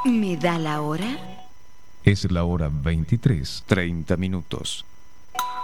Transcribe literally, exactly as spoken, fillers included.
¿Me da la hora? Es la hora veintitrés, treinta minutos.